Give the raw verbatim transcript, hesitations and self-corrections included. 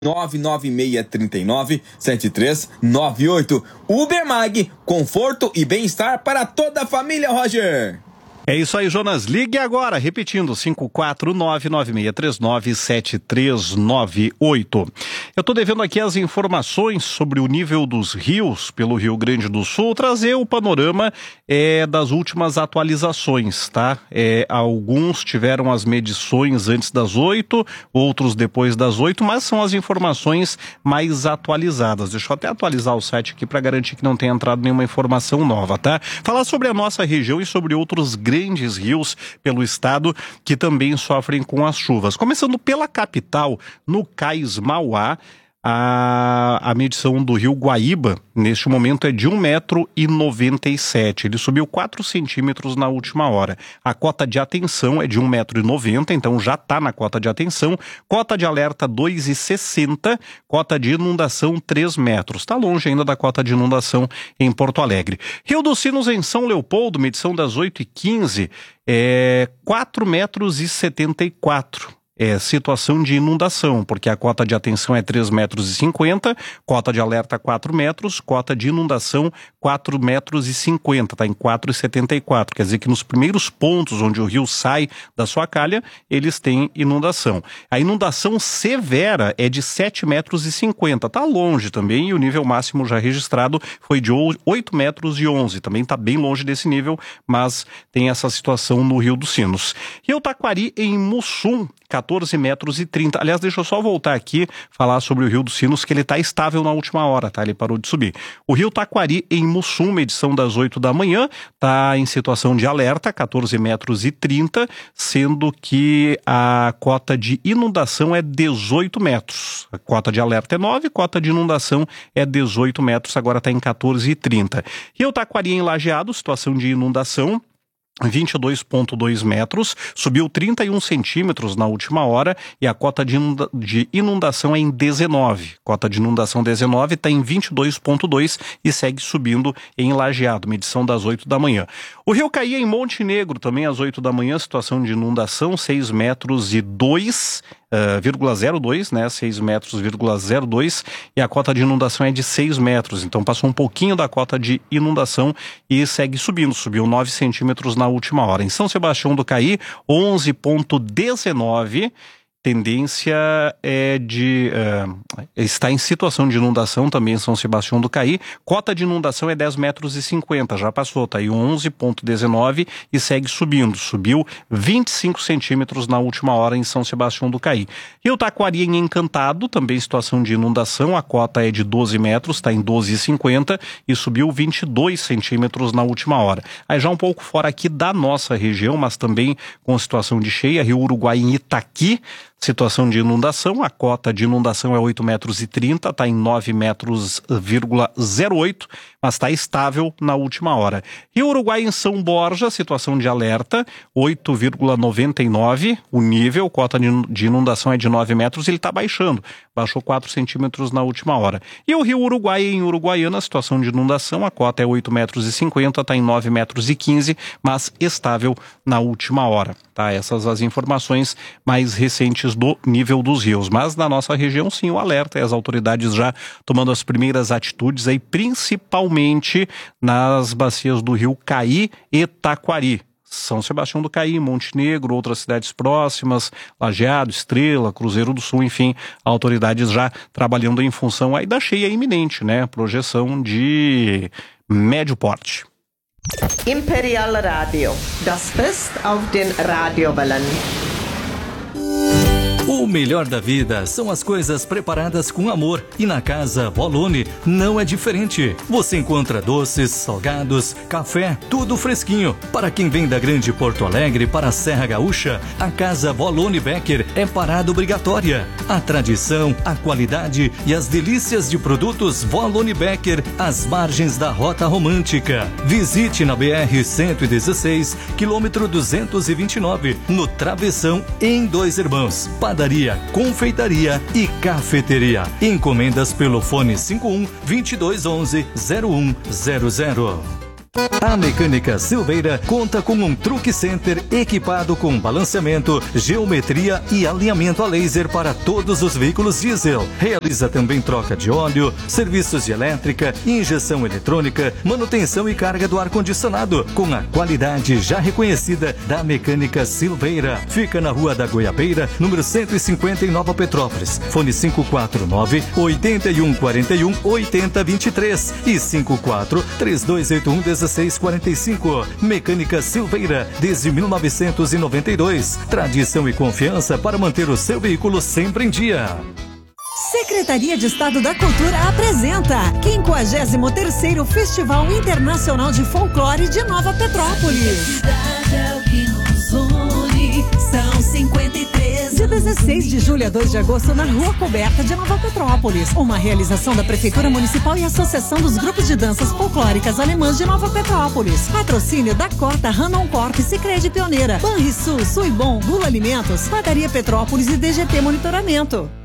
nove nove seis três nove sete três nove oito. Ubermag, conforto e bem-estar para toda a família, Roger. É isso aí, Jonas. Ligue agora, repetindo, cinco quatro nove nove seis três nove sete três nove oito. Eu estou devendo aqui as informações sobre o nível dos rios pelo Rio Grande do Sul, trazer o panorama é, das últimas atualizações, tá? É, alguns tiveram as medições antes das oito, outros depois das oito, mas são as informações mais atualizadas. Deixa eu até atualizar o site aqui para garantir que não tenha entrado nenhuma informação nova, tá? Falar sobre a nossa região e sobre outros grandes rios pelo estado que também sofrem com as chuvas. Começando pela capital, no Cais Mauá, a, a medição do rio Guaíba, neste momento, é de um metro e noventa e sete. Ele subiu quatro centímetros na última hora. A cota de atenção é de um metro e noventa, então já está na cota de atenção. Cota de alerta dois e sessenta, cota de inundação três metros. Está longe ainda da cota de inundação em Porto Alegre. Rio dos Sinos, em São Leopoldo, medição das oito e quinze, é quatro metros e setenta e quatro. É situação de inundação, porque a cota de atenção é três metros e cinquenta, cota de alerta quatro metros, cota de inundação quatro metros e cinquenta, está em quatro e setenta e quatro. Quer dizer que nos primeiros pontos onde o rio sai da sua calha, eles têm inundação. A inundação severa é de sete metros e cinquenta, está longe também, e o nível máximo já registrado foi de oito metros e onze, também está bem longe desse nível, mas tem essa situação no Rio dos Sinos. Rio Taquari, em Mussum, quatorze metros e trinta. Aliás, deixa eu só voltar aqui, falar sobre o Rio dos Sinos, que ele está estável na última hora, tá? Ele parou de subir. O Rio Taquari, em Mussum, medição das oito da manhã, está em situação de alerta, quatorze metros e trinta, sendo que a cota de inundação é dezoito metros. A cota de alerta é nove, cota de inundação é dezoito metros, agora está em quatorze e trinta. Rio Taquari, em Lajeado, situação de inundação, vinte e dois vírgula dois metros, subiu trinta e um centímetros na última hora e a cota de, inunda- de inundação é em dezenove. Cota de inundação dezenove está em vinte e dois vírgula dois e segue subindo em Lajeado, medição das oito da manhã. O Rio Caía, em Montenegro, também às oito da manhã, situação de inundação, seis metros e dois, Uh, vírgula zero dois, né, seis metros, vírgula zero dois, e a cota de inundação é de seis metros, então passou um pouquinho da cota de inundação e segue subindo, subiu nove centímetros na última hora. Em São Sebastião do Caí, onze vírgula dezenove, tendência é de uh, está em situação de inundação também em São Sebastião do Caí. Cota de inundação é dez metros e cinquenta, já passou, tá aí onze vírgula dezenove e segue subindo, subiu vinte e cinco centímetros na última hora em São Sebastião do Caí. Rio Taquari, em Encantado, também situação de inundação, a cota é de doze metros, está em doze e cinquenta e subiu vinte e dois centímetros na última hora. Aí já um pouco fora aqui da nossa região, mas também com situação de cheia, Rio Uruguai, em Itaqui, situação de inundação, a cota de inundação é oito metros e trinta, está em nove metros, vírgula zero oito, mas está estável na última hora. Rio Uruguai, em São Borja, situação de alerta, oito vírgula noventa e nove, o nível, cota de inundação é de nove metros, ele está baixando, baixou quatro centímetros na última hora. E o Rio Uruguai, em Uruguaiana, situação de inundação, a cota é oito metros e cinquenta, está em nove metros e quinze, mas estável na última hora. Tá? Essas as informações mais recentes do nível dos rios, mas na nossa região sim o alerta e as autoridades já tomando as primeiras atitudes aí, principalmente nas bacias do Rio Caí e Taquari. São Sebastião do Caí, Montenegro, outras cidades próximas, Lajeado, Estrela, Cruzeiro do Sul, enfim, autoridades já trabalhando em função aí da cheia iminente, né? Projeção de médio porte. Imperial Radio, das Fest auf den Radiowellen. O melhor da vida são as coisas preparadas com amor e na Casa Volone não é diferente. Você encontra doces, salgados, café, tudo fresquinho. Para quem vem da Grande Porto Alegre para a Serra Gaúcha, a Casa Volone Becker é parada obrigatória. A tradição, a qualidade e as delícias de produtos Volone Becker às margens da Rota Romântica. Visite na B R cento e dezesseis, quilômetro duzentos e vinte e nove, no Travessão, em Dois Irmãos. Padaria, confeitaria e cafeteria. Encomendas pelo fone cinco um, vinte e dois onze, zero um zero zero. A Mecânica Silveira conta com um truck center equipado com balanceamento, geometria e alinhamento a laser para todos os veículos diesel. Realiza também troca de óleo, serviços de elétrica, injeção eletrônica, manutenção e carga do ar-condicionado, com a qualidade já reconhecida da Mecânica Silveira. Fica na Rua da Goiabeira, número cento e cinquenta, em Nova Petrópolis. Fone cinco quatro nove, oito um quatro um, oito zero dois três e cinco quatro três dois oito um, um seis quatro cinco. Mecânica Silveira, desde mil novecentos e noventa e dois. Tradição e confiança para manter o seu veículo sempre em dia. Secretaria de Estado da Cultura apresenta quinquagésimo terceiro Festival Internacional de Folclore de Nova Petrópolis. É o que nos une, são cinquenta e três. De dezesseis de julho a dois de agosto na Rua Coberta de Nova Petrópolis. Uma realização da Prefeitura Municipal e Associação dos Grupos de Danças Folclóricas Alemãs de Nova Petrópolis. Patrocínio da Cota, Hanon Corp, Sicredi Pioneira, Banrisul, Suibom, Gula Alimentos, Padaria Petrópolis e D G T Monitoramento.